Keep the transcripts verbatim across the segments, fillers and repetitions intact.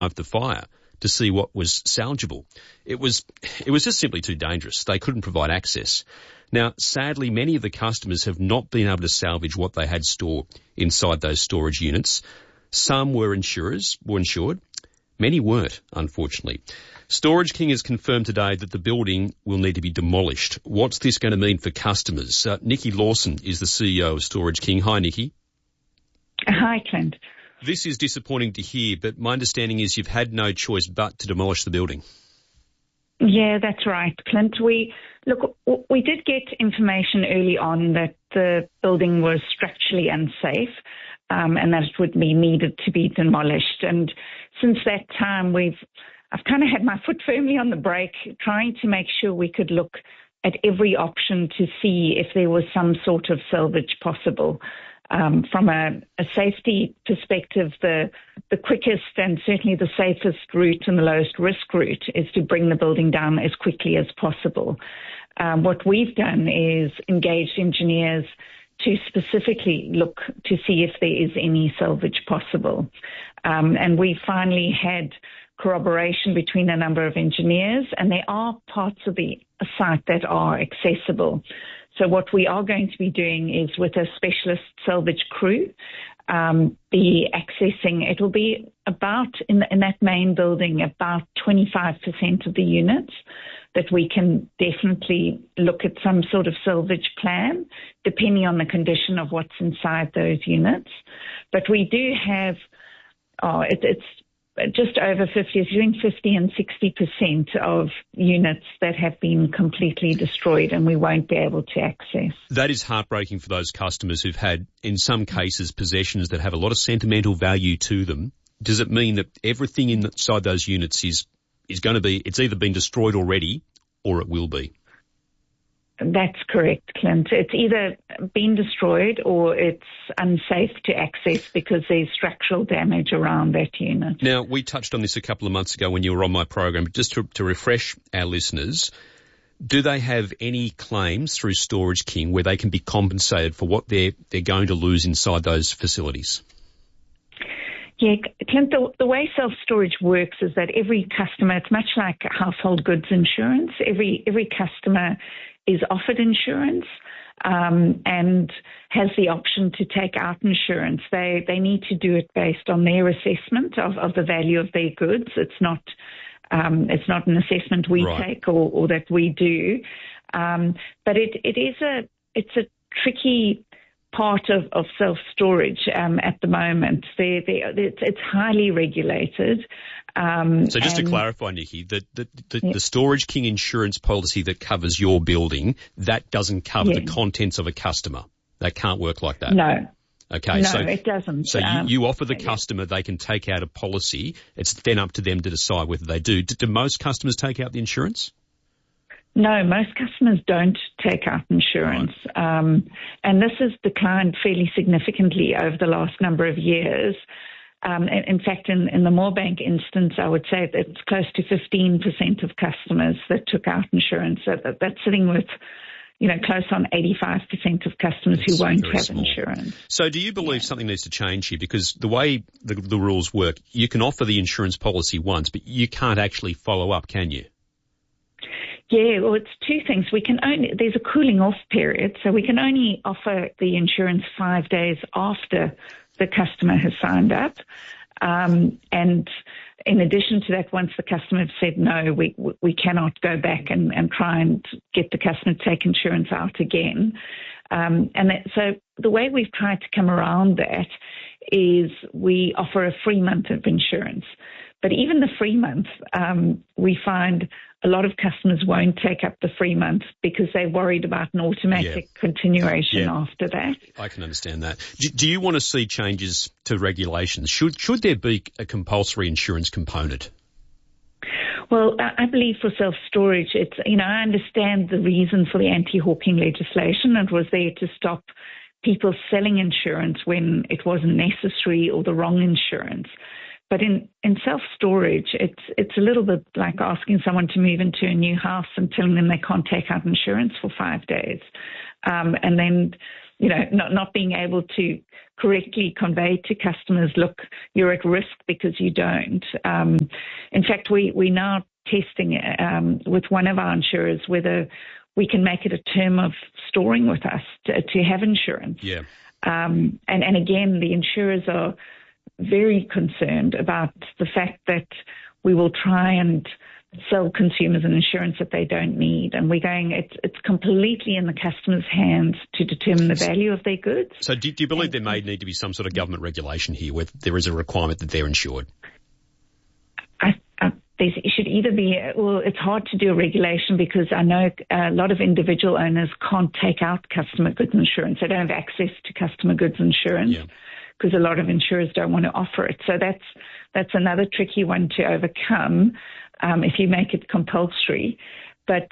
the fire to see what was salvageable. It was, it was just simply too dangerous. They couldn't provide access. Now, sadly, many of the customers have not been able to salvage what they had stored inside those storage units. Some were insurers, were insured. Many weren't, unfortunately. Storage King has confirmed today that the building will need to be demolished. What's this going to mean for customers? Uh, Nikki Lawson is the C E O of Storage King. Hi, Nikki. Hi, Clint. This is disappointing to hear, but my understanding is you've had no choice but to demolish the building. Yeah, that's right, Clint. We look, we did get information early on that the building was structurally unsafe, um, and that it would be needed to be demolished. And since that time, we've I've kind of had my foot firmly on the brake, trying to make sure we could look at every option to see if there was some sort of salvage possible. Um, from a, a safety perspective, the the quickest and certainly the safest route and the lowest risk route is to bring the building down as quickly as possible. Um, what we've done is engaged engineers to specifically look to see if there is any salvage possible. Um, and we finally had corroboration between a number of engineers, and there are parts of the site that are accessible. So what we are going to be doing is with a specialist salvage crew, um, be accessing, it will be about, in, in that main building, about twenty-five percent of the units that we can definitely look at some sort of salvage plan, depending on the condition of what's inside those units. But we do have, oh, it, it's just over fifty, it's between fifty and sixty percent of units that have been completely destroyed and we won't be able to access. That is heartbreaking for those customers who've had, in some cases, possessions that have a lot of sentimental value to them. Does it mean that everything inside those units is, is going to be, it's either been destroyed already or it will be? That's correct, Clint. It's either been destroyed or it's unsafe to access because there's structural damage around that unit. Now, we touched on this a couple of months ago when you were on my program, but just to, to refresh our listeners, do they have any claims through Storage King where they can be compensated for what they're, they're going to lose inside those facilities? Yeah, Clint, the, the way self-storage works is that every customer, it's much like household goods insurance, every every customer is offered insurance um, and has the option to take out insurance. They they need to do it based on their assessment of, of the value of their goods. It's not um, it's not an assessment we right. take or, or that we do, um, but it it is a it's a tricky part of, of self-storage um, at the moment. They're, they're, it's, it's highly regulated. Um, so just and, to clarify, Nikki, the, the, the, yeah. the Storage King insurance policy that covers your building, that doesn't cover yeah. the contents of a customer. That can't work like that. No. Okay, no, so it doesn't. So um, you, you offer the customer, they can take out a policy. It's then up to them to decide whether they do. Do, do most customers take out the insurance? No, most customers don't take out insurance. Right. Um, and this has declined fairly significantly over the last number of years. Um, in, in fact, in, in the Moorebank instance, I would say that it's close to fifteen percent of customers that took out insurance. So that, that's sitting with, you know, close on eighty-five percent of customers That's who won't have small. insurance. So do you believe yeah. something needs to change here? Because the way the, the rules work, you can offer the insurance policy once, but you can't actually follow up, can you? Yeah, well, it's two things. We can only, there's a cooling off period, so we can only offer the insurance five days after the customer has signed up. Um, and in addition to that, once the customer has said no, we we cannot go back and, and try and get the customer to take insurance out again. Um, and that, so the way we've tried to come around that is we offer a free month of insurance. But even the free month, um, we find a lot of customers won't take up the free month because they're worried about an automatic yeah. continuation yeah. after that. I can understand that. Do, do you want to see changes to regulations? Should should there be a compulsory insurance component? Well, I believe for self-storage, it's, you know, I understand the reason for the anti-hawking legislation. It was there to stop people selling insurance when it wasn't necessary or the wrong insurance. But in, in self-storage, it's it's a little bit like asking someone to move into a new house and telling them they can't take out insurance for five days. Um, and then you know, not, not being able to correctly convey to customers, look, you're at risk because you don't. Um, in fact, we, we're now testing um, with one of our insurers whether we can make it a term of storing with us to, to have insurance. Yeah. Um, and, and again, the insurers are very concerned about the fact that we will try and sell consumers an insurance that they don't need. And we're going, it's, it's completely in the customer's hands to determine the value of their goods. So do, do you believe there may need to be some sort of government regulation here where there is a requirement that they're insured? I, I, there should either be, well, it's hard to do a regulation because I know a lot of individual owners can't take out customer goods insurance. They don't have access to customer goods insurance. Yeah. Because a lot of insurers don't want to offer it. So that's that's another tricky one to overcome um, if you make it compulsory. But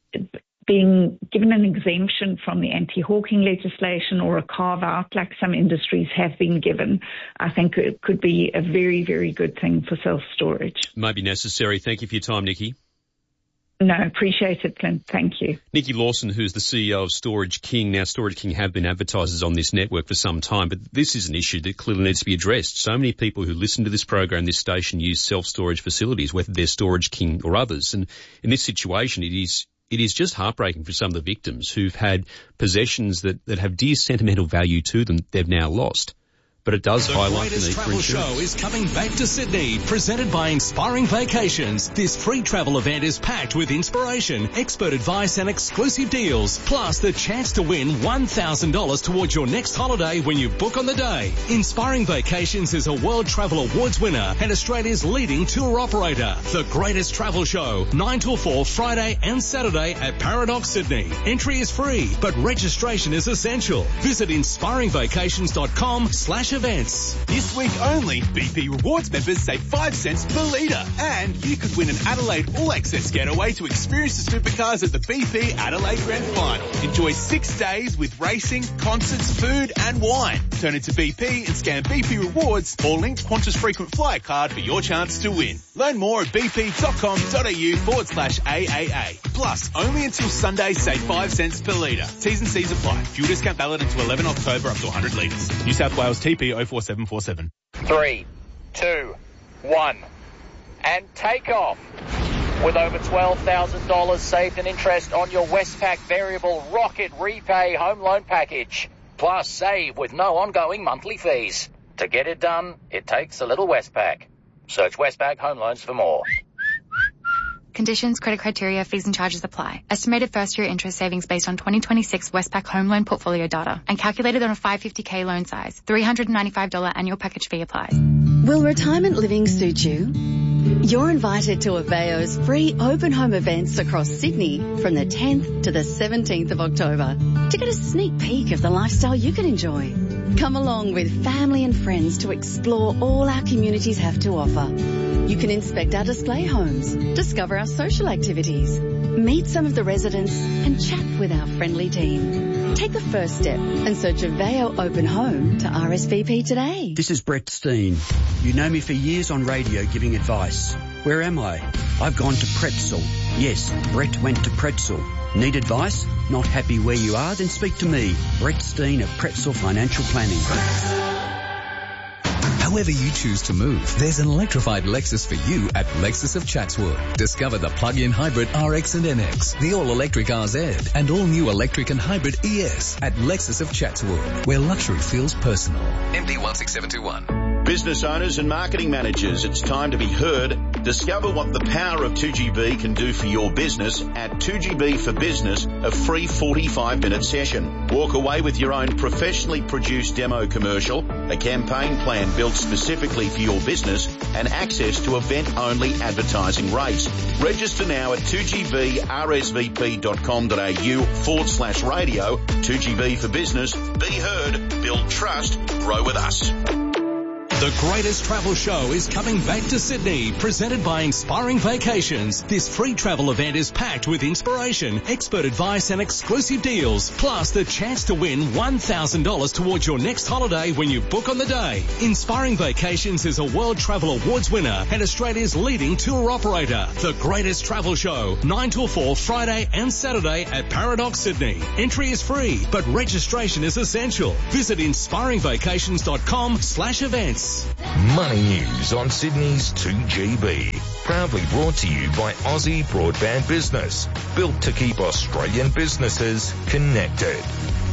being given an exemption from the anti-hawking legislation or a carve-out like some industries have been given, I think it could be a very, very good thing for self-storage. May be necessary. Thank you for your time, Nikki. No, appreciate it, Clint. Thank you. Nikki Lawson, who's the C E O of Storage King. Now, Storage King have been advertisers on this network for some time, but this is an issue that clearly needs to be addressed. So many people who listen to this program, this station, use self-storage facilities, whether they're Storage King or others. And in this situation, it is it is just heartbreaking for some of the victims who've had possessions that, that have dear sentimental value to them they've now lost. But it does the highlight the need for for insurance. Show is coming back to Sydney, presented by Inspiring Vacations. This free travel event is packed with inspiration, expert advice and exclusive deals, plus the chance to win one thousand dollars towards your next holiday when you book on the day. Inspiring Vacations is a World Travel Awards winner and Australia's leading tour operator. The greatest travel show, nine till four Friday and Saturday at Paradox Sydney. Entry is free, but registration is essential. Visit inspiring vacations dot com slash events. This week only, B P Rewards members save five cents per litre. And you could win an Adelaide All-Access getaway to experience the supercars at the B P Adelaide Grand Final. Enjoy six days with racing, concerts, food and wine. Turn into B P and scan B P Rewards or link Qantas Frequent Flyer card for your chance to win. Learn more at bp.com.au forward slash AAA. Plus, only until Sunday, save five cents per litre. T's and C's apply. Fuel discount valid until eleven October up to one hundred litres. New South Wales T P zero four seven four seven. Three, two, one, and take off. With over twelve thousand dollars saved in interest on your Westpac Variable Rocket Repay Home Loan Package. Plus, save with no ongoing monthly fees. To get it done, it takes a little Westpac. Search Westpac Home Loans for more. Conditions, credit criteria, fees and charges apply. Estimated first-year interest savings based on twenty twenty-six Westpac Home Loan Portfolio data and calculated on a five hundred fifty thousand loan size. three hundred ninety-five dollars annual package fee applies. Will retirement living suit you? You're invited to Aveo's free open home events across Sydney from the tenth to the seventeenth of October to get a sneak peek of the lifestyle you can enjoy. Come along with family and friends to explore all our communities have to offer. You can inspect our display homes, discover our social activities, meet some of the residents and chat with our friendly team. Take the first step and search Aveo Open Home to R S V P today. This is Brett Steen. You know me for years on radio giving advice. Where am I? I've gone to Pretzel. Yes, Brett went to Pretzel. Need advice? Not happy where you are? Then speak to me, Brett Steen of Pretzel Financial Planning. However you choose to move, there's an electrified Lexus for you at Lexus of Chatswood. Discover the plug-in hybrid R X and N X, the all-electric R Z, and all-new electric and hybrid E S at Lexus of Chatswood, where luxury feels personal. M D one six seven two one. Business owners and marketing managers, it's time to be heard. Discover what the power of two G B can do for your business at two G B for Business, a free forty-five minute session. Walk away with your own professionally produced demo commercial, a campaign plan built specifically for your business, and access to event-only advertising rates. Register now at two G B R S V P dot com dot A U forward slash radio. two G B for Business. Be heard, build trust, grow with us. The greatest travel show is coming back to Sydney, presented by Inspiring Vacations. This free travel event is packed with inspiration, expert advice and exclusive deals, plus the chance to win one thousand dollars towards your next holiday when you book on the day. Inspiring Vacations is a World Travel Awards winner and Australia's leading tour operator. The greatest travel show, nine till four Friday and Saturday at Paradox Sydney. Entry is free, but registration is essential. Visit inspiring vacations dot com slash events. Money news on Sydney's two G B. Proudly brought to you by Aussie Broadband Business. Built to keep Australian businesses connected.